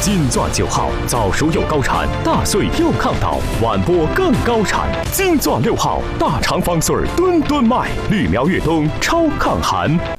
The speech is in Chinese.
金钻9号，早熟又高产，大穗又抗倒，晚播更高产。金钻6号，大肠方穗墩墩卖，绿苗越冬超抗寒。